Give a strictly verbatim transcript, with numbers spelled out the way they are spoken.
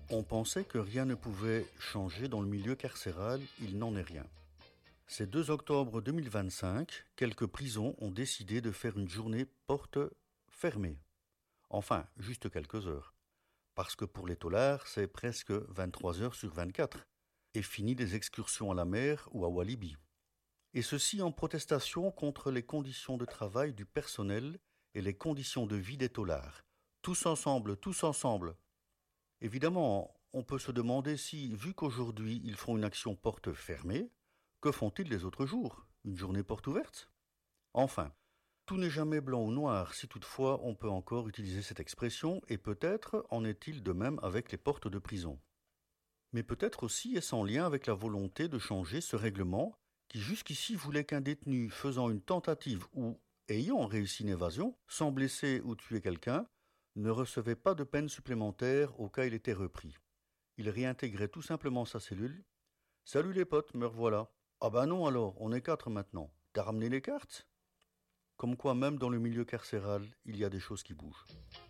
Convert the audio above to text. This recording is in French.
On pensait que rien ne pouvait changer dans le milieu carcéral, il n'en est rien. C'est deux octobre deux mille vingt-cinq, quelques prisons ont décidé de faire une journée porte fermée. Enfin, juste quelques heures. Parce que pour les taulards, c'est presque vingt-trois heures sur vingt-quatre. Et fini des excursions à la mer ou à Walibi. Et ceci en protestation contre les conditions de travail du personnel et les conditions de vie des taulards. Tous ensemble, tous ensemble. Évidemment, on peut se demander si, vu qu'aujourd'hui ils font une action porte fermée, que font-ils les autres jours? Une journée porte ouverte? Enfin, tout n'est jamais blanc ou noir, si toutefois on peut encore utiliser cette expression, et peut-être en est-il de même avec les portes de prison. Mais peut-être aussi est-ce en lien avec la volonté de changer ce règlement qui jusqu'ici voulait qu'un détenu faisant une tentative ou ayant réussi une évasion, sans blesser ou tuer quelqu'un, ne recevait pas de peine supplémentaire au cas où il était repris. Il réintégrait tout simplement sa cellule. Salut les potes, me revoilà. Ah bah non alors, on est quatre maintenant. T'as ramené les cartes? Comme quoi même dans le milieu carcéral, il y a des choses qui bougent.